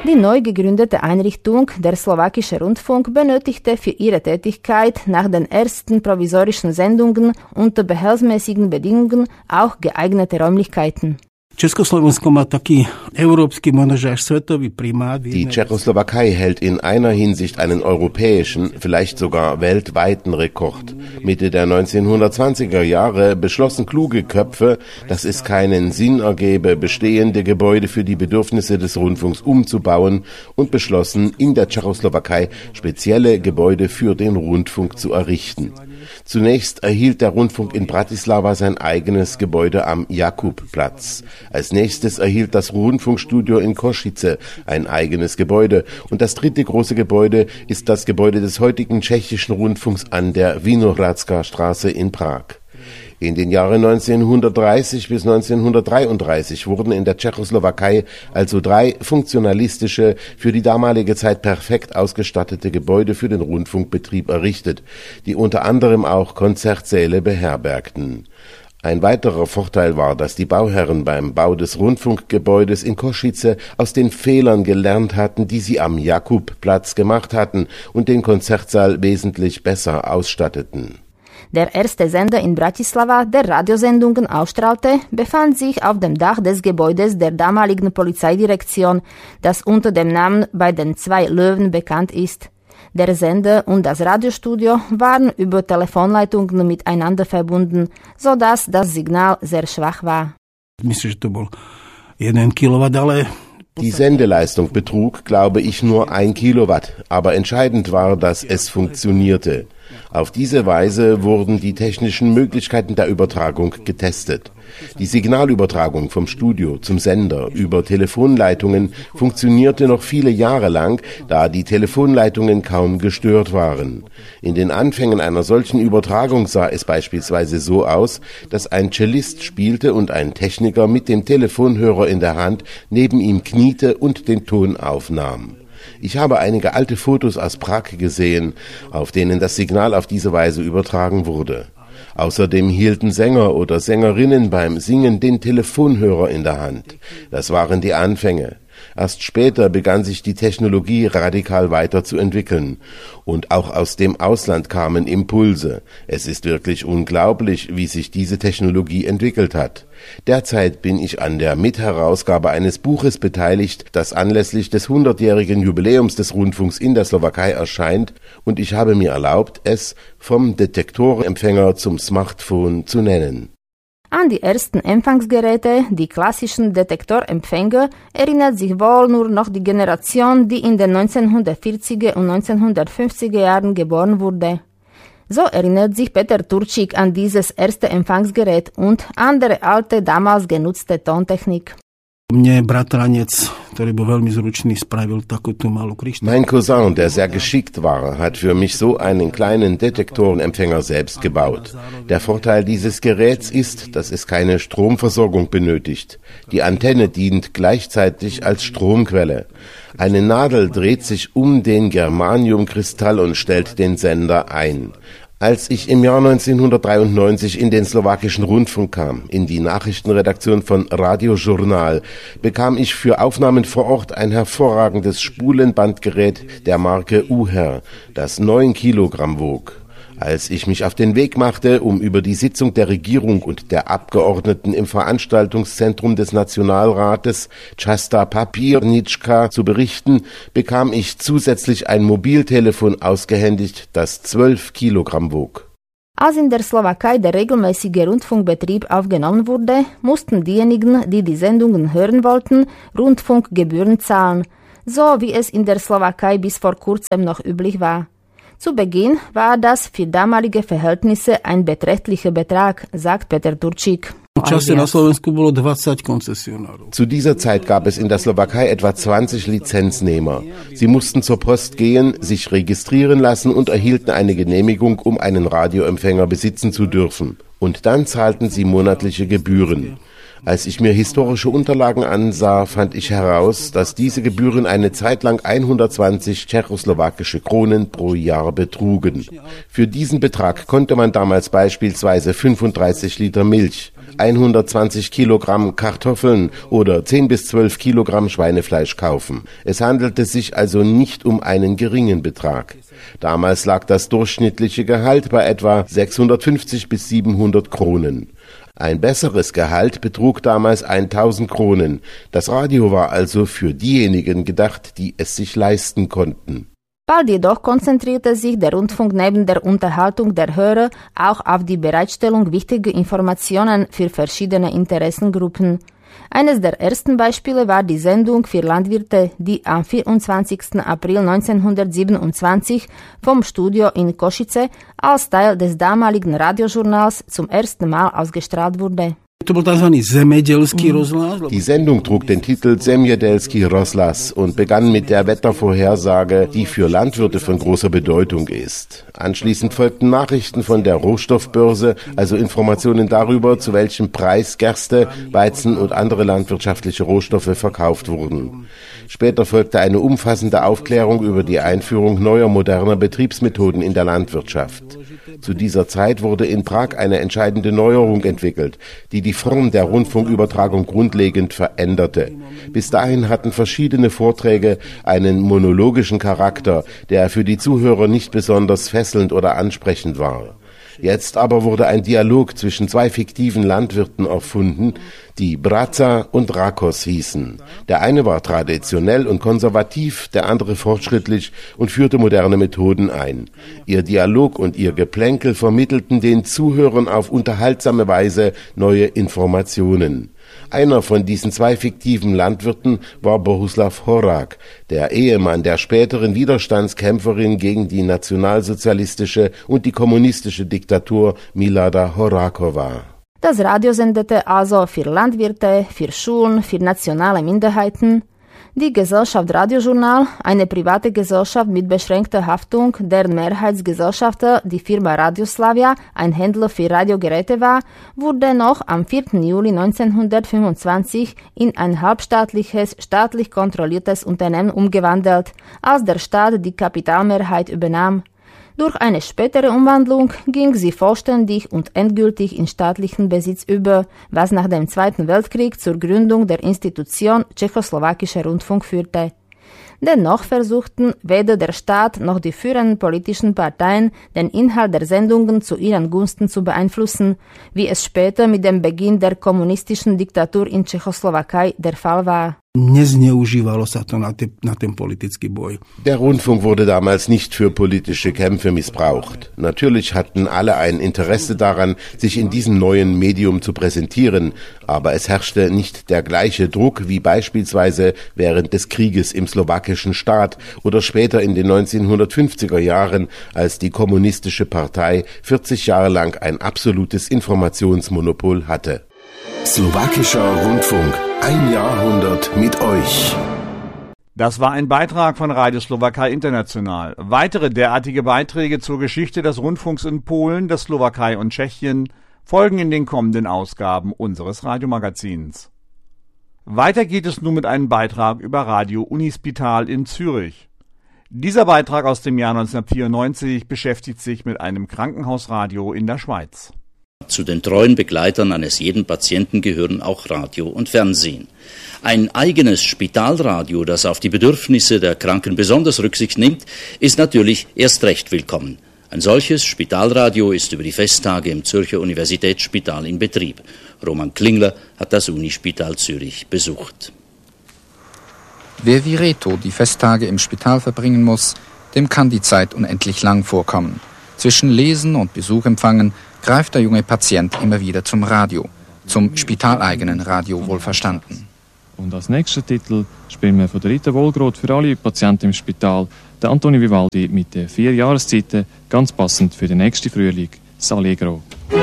Die neu gegründete Einrichtung, der Slowakische Rundfunk, benötigte für ihre Tätigkeit nach den ersten provisorischen Sendungen unter behelfsmäßigen Bedingungen auch geeignete Räumlichkeiten. Die Tschechoslowakei hält in einer Hinsicht einen europäischen, vielleicht sogar weltweiten Rekord. Mitte der 1920er Jahre beschlossen kluge Köpfe, dass es keinen Sinn ergebe, bestehende Gebäude für die Bedürfnisse des Rundfunks umzubauen und beschlossen, in der Tschechoslowakei spezielle Gebäude für den Rundfunk zu errichten. Zunächst erhielt der Rundfunk in Bratislava sein eigenes Gebäude am Jakubplatz. Als nächstes erhielt das Rundfunkstudio in Košice ein eigenes Gebäude. Und das dritte große Gebäude ist das Gebäude des heutigen tschechischen Rundfunks an der Vinohradská Straße in Prag. In den Jahren 1930 bis 1933 wurden in der Tschechoslowakei also 3 funktionalistische, für die damalige Zeit perfekt ausgestattete Gebäude für den Rundfunkbetrieb errichtet, die unter anderem auch Konzertsäle beherbergten. Ein weiterer Vorteil war, dass die Bauherren beim Bau des Rundfunkgebäudes in Košice aus den Fehlern gelernt hatten, die sie am Jakubplatz gemacht hatten und den Konzertsaal wesentlich besser ausstatteten. Der erste Sender in Bratislava, der Radiosendungen ausstrahlte, befand sich auf dem Dach des Gebäudes der damaligen Polizeidirektion, das unter dem Namen bei den 2 Löwen bekannt ist. Der Sender und das Radiostudio waren über Telefonleitungen miteinander verbunden, sodass das Signal sehr schwach war. Die Sendeleistung betrug, glaube ich, nur 1 Kilowatt, aber entscheidend war, dass es funktionierte. Auf diese Weise wurden die technischen Möglichkeiten der Übertragung getestet. Die Signalübertragung vom Studio zum Sender über Telefonleitungen funktionierte noch viele Jahre lang, da die Telefonleitungen kaum gestört waren. In den Anfängen einer solchen Übertragung sah es beispielsweise so aus, dass ein Cellist spielte und ein Techniker mit dem Telefonhörer in der Hand neben ihm kniete und den Ton aufnahm. Ich habe einige alte Fotos aus Prag gesehen, auf denen das Signal auf diese Weise übertragen wurde. Außerdem hielten Sänger oder Sängerinnen beim Singen den Telefonhörer in der Hand. Das waren die Anfänge. Erst später begann sich die Technologie radikal weiterzuentwickeln. Und auch aus dem Ausland kamen Impulse. Es ist wirklich unglaublich, wie sich diese Technologie entwickelt hat. Derzeit bin ich an der Mitherausgabe eines Buches beteiligt, das anlässlich des 100-jährigen Jubiläums des Rundfunks in der Slowakei erscheint, und ich habe mir erlaubt, es vom Detektorempfänger zum Smartphone zu nennen. An die ersten Empfangsgeräte, die klassischen Detektorempfänger, erinnert sich wohl nur noch die Generation, die in den 1940er und 1950er Jahren geboren wurde. So erinnert sich Peter Turčík an dieses erste Empfangsgerät und andere alte, damals genutzte Tontechnik. Mein Cousin, der sehr geschickt war, hat für mich so einen kleinen Detektorenempfänger selbst gebaut. Der Vorteil dieses Geräts ist, dass es keine Stromversorgung benötigt. Die Antenne dient gleichzeitig als Stromquelle. Eine Nadel dreht sich um den Germaniumkristall und stellt den Sender ein. Als ich im Jahr 1993 in den slowakischen Rundfunk kam, in die Nachrichtenredaktion von Radiožurnál, bekam ich für Aufnahmen vor Ort ein hervorragendes Spulenbandgerät der Marke Uher, das 9 Kilogramm wog. Als ich mich auf den Weg machte, um über die Sitzung der Regierung und der Abgeordneten im Veranstaltungszentrum des Nationalrates Častá Papírnička zu berichten, bekam ich zusätzlich ein Mobiltelefon ausgehändigt, das 12 Kilogramm wog. Als in der Slowakei der regelmäßige Rundfunkbetrieb aufgenommen wurde, mussten diejenigen, die die Sendungen hören wollten, Rundfunkgebühren zahlen, so wie es in der Slowakei bis vor kurzem noch üblich war. Zu Beginn war das für damalige Verhältnisse ein beträchtlicher Betrag, sagt Peter Turčík. Zu dieser Zeit gab es in der Slowakei etwa 20 Lizenznehmer. Sie mussten zur Post gehen, sich registrieren lassen und erhielten eine Genehmigung, um einen Radioempfänger besitzen zu dürfen. Und dann zahlten sie monatliche Gebühren. Als ich mir historische Unterlagen ansah, fand ich heraus, dass diese Gebühren eine Zeit lang 120 tschechoslowakische Kronen pro Jahr betrugen. Für diesen Betrag konnte man damals beispielsweise 35 Liter Milch, 120 Kilogramm Kartoffeln oder 10 bis 12 Kilogramm Schweinefleisch kaufen. Es handelte sich also nicht um einen geringen Betrag. Damals lag das durchschnittliche Gehalt bei etwa 650 bis 700 Kronen. Ein besseres Gehalt betrug damals 1000 Kronen. Das Radio war also für diejenigen gedacht, die es sich leisten konnten. Bald jedoch konzentrierte sich der Rundfunk neben der Unterhaltung der Hörer auch auf die Bereitstellung wichtiger Informationen für verschiedene Interessengruppen. Eines der ersten Beispiele war die Sendung für Landwirte, die am 24. April 1927 vom Studio in Košice als Teil des damaligen Radiojournals zum ersten Mal ausgestrahlt wurde. Die Sendung trug den Titel Zemědělský rozhlas und begann mit der Wettervorhersage, die für Landwirte von großer Bedeutung ist. Anschließend folgten Nachrichten von der Rohstoffbörse, also Informationen darüber, zu welchem Preis Gerste, Weizen und andere landwirtschaftliche Rohstoffe verkauft wurden. Später folgte eine umfassende Aufklärung über die Einführung neuer moderner Betriebsmethoden in der Landwirtschaft. Zu dieser Zeit wurde in Prag eine entscheidende Neuerung entwickelt, die Form der Rundfunkübertragung grundlegend veränderte. Bis dahin hatten verschiedene Vorträge einen monologischen Charakter, der für die Zuhörer nicht besonders fesselnd oder ansprechend war. Jetzt aber wurde ein Dialog zwischen zwei fiktiven Landwirten erfunden, die Brața und Rakos hießen. Der eine war traditionell und konservativ, der andere fortschrittlich und führte moderne Methoden ein. Ihr Dialog und ihr Geplänkel vermittelten den Zuhörern auf unterhaltsame Weise neue Informationen. Einer von diesen zwei fiktiven Landwirten war Bohuslav Horák, der Ehemann der späteren Widerstandskämpferin gegen die nationalsozialistische und die kommunistische Diktatur Milada Horáková. Das Radio sendete also für Landwirte, für Schulen, für nationale Minderheiten. Die Gesellschaft Radiojournal, eine private Gesellschaft mit beschränkter Haftung, deren Mehrheitsgesellschafter die Firma Radioslavia, ein Händler für Radiogeräte war, wurde noch am 4. Juli 1925 in ein halbstaatliches, staatlich kontrolliertes Unternehmen umgewandelt, als der Staat die Kapitalmehrheit übernahm. Durch eine spätere Umwandlung ging sie vollständig und endgültig in staatlichen Besitz über, was nach dem Zweiten Weltkrieg zur Gründung der Institution Tschechoslowakischer Rundfunk führte. Dennoch versuchten weder der Staat noch die führenden politischen Parteien, den Inhalt der Sendungen zu ihren Gunsten zu beeinflussen, wie es später mit dem Beginn der kommunistischen Diktatur in Tschechoslowakei der Fall war. Der Rundfunk wurde damals nicht für politische Kämpfe missbraucht. Natürlich hatten alle ein Interesse daran, sich in diesem neuen Medium zu präsentieren, aber es herrschte nicht der gleiche Druck wie beispielsweise während des Krieges im slowakischen Staat oder später in den 1950er Jahren, als die kommunistische Partei 40 Jahre lang ein absolutes Informationsmonopol hatte. Slowakischer Rundfunk. Ein Jahrhundert mit euch. Das war ein Beitrag von Radio Slowakei International. Weitere derartige Beiträge zur Geschichte des Rundfunks in Polen, der Slowakei und Tschechien folgen in den kommenden Ausgaben unseres Radiomagazins. Weiter geht es nun mit einem Beitrag über Radio Unispital in Zürich. Dieser Beitrag aus dem Jahr 1994 beschäftigt sich mit einem Krankenhausradio in der Schweiz. Zu den treuen Begleitern eines jeden Patienten gehören auch Radio und Fernsehen. Ein eigenes Spitalradio, das auf die Bedürfnisse der Kranken besonders Rücksicht nimmt, ist natürlich erst recht willkommen. Ein solches Spitalradio ist über die Festtage im Zürcher Universitätsspital in Betrieb. Roman Klingler hat das Unispital Zürich besucht. Wer wie Reto die Festtage im Spital verbringen muss, dem kann die Zeit unendlich lang vorkommen. Zwischen Lesen und Besuchempfangen greift der junge Patient immer wieder zum Radio, zum spitaleigenen Radio wohlverstanden. Und als nächsten Titel spielen wir von der Rita Wohlgroth für alle Patienten im Spital, der Antonio Vivaldi mit den 4 Jahreszeiten, ganz passend für den nächsten Frühling, S'Allegro.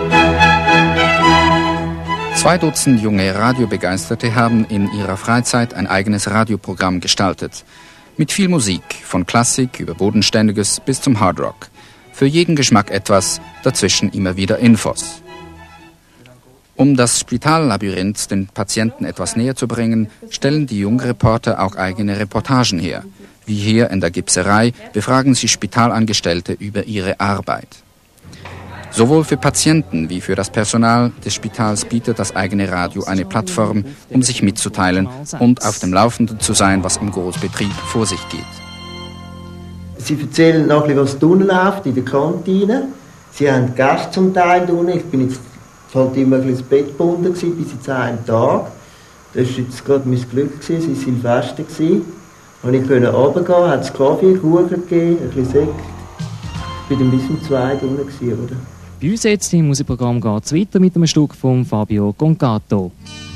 2 Dutzend junge Radiobegeisterte haben in ihrer Freizeit ein eigenes Radioprogramm gestaltet. Mit viel Musik, von Klassik über Bodenständiges bis zum Hardrock. Für jeden Geschmack etwas, dazwischen immer wieder Infos. Um das Spitallabyrinth den Patienten etwas näher zu bringen, stellen die Jungreporter auch eigene Reportagen her. Wie hier in der Gipserei befragen sie Spitalangestellte über ihre Arbeit. Sowohl für Patienten wie für das Personal des Spitals bietet das eigene Radio eine Plattform, um sich mitzuteilen und auf dem Laufenden zu sein, was im Großbetrieb vor sich geht. Sie erzählen noch ein bisschen, was unten läuft in der Kantine. Sie haben Gäste zum Teil unten. Ich bin jetzt halt immer ein bisschen ins Bett gebunden bis jetzt einen Tag. Das war jetzt gerade mein Glück, es war Silvester. Und ich konnte runtergehen, hat es Kaffee, Kuchen gegeben, ein bisschen Sekt. Ich war dann bis um 2 Uhr unten, oder? Bei uns jetzt im Musikprogramm geht es weiter mit einem Stück von Fabio Concato.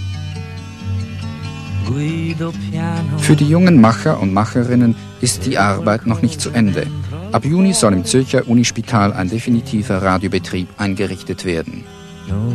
Für die jungen Macher und Macherinnen ist die Arbeit noch nicht zu Ende. Ab Juni soll im Zürcher Unispital ein definitiver Radiobetrieb eingerichtet werden.